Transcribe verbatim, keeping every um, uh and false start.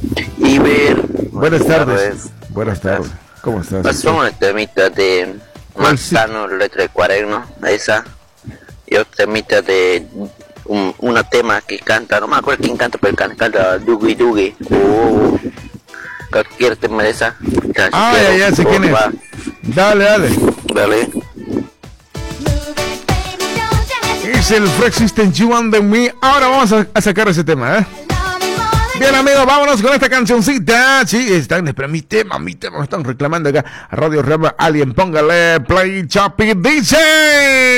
Y ver. Buenas tardes. Buenas tardes. ¿Cómo estás? Pasó una temita de Manzano, letra de Cuaderno, esa. Y otra temita de un, una tema que canta, no me acuerdo quién canta, pero canta, canta Dugi Dugi. O cualquier tema de esa. Ah, ya, ya sé quién es. Dale, dale. Dale. Es el Freak System You and Me. Ahora vamos a, a sacar ese tema, ¿eh? Bien, amigos, vámonos con esta cancioncita. Sí, están, pero mi tema, mi tema, me están reclamando acá. Radio Rama Alien, póngale play, Chapi, dice.